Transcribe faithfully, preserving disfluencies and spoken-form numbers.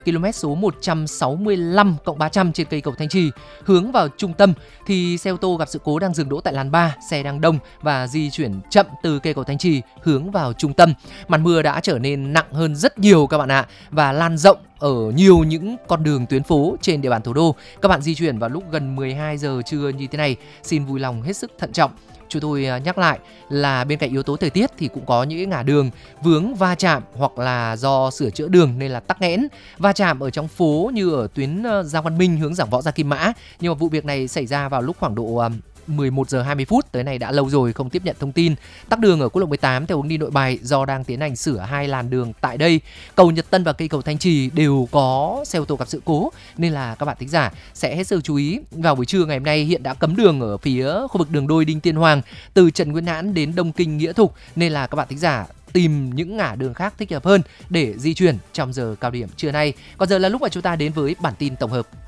ki lô mét số một trăm sáu mươi lăm cộng ba trăm trên cây cầu Thanh Trì hướng vào trung tâm thì xe ô tô gặp sự cố đang dừng đỗ tại làn ba, xe đang đông và di chuyển chậm từ cây cầu Thanh Trì hướng vào trung tâm. Màn mưa đã trở nên nặng hơn rất nhiều các bạn ạ và lan rộng ở nhiều những con đường tuyến phố trên địa bàn thủ đô. Các bạn di chuyển vào lúc gần mười hai giờ trưa như thế này, xin vui lòng hết sức thận trọng. Chúng tôi nhắc lại là bên cạnh yếu tố thời tiết thì cũng có những ngã đường vướng va chạm hoặc là do sửa chữa đường nên là tắc nghẽn. Va chạm ở trong phố như ở tuyến Giang Văn Minh hướng giảng Võ Gia Kim Mã. Nhưng mà vụ việc này xảy ra vào lúc khoảng độ mười một giờ hai mươi phút, tới này đã lâu rồi không tiếp nhận thông tin. Tắc đường ở quốc lộ mười tám theo hướng đi Nội Bài do đang tiến hành sửa hai làn đường tại đây. Cầu Nhật Tân và cây cầu Thanh Trì đều có xe ô tô gặp sự cố nên là các bạn thính giả sẽ hết sức chú ý. Vào buổi trưa ngày hôm nay hiện đã cấm đường ở phía khu vực đường đôi Đinh Tiên Hoàng từ Trần Nguyên Hãn đến Đông Kinh Nghĩa Thục nên là các bạn thính giả tìm những ngã đường khác thích hợp hơn để di chuyển trong giờ cao điểm trưa nay. Còn giờ là lúc mà chúng ta đến với bản tin tổng hợp.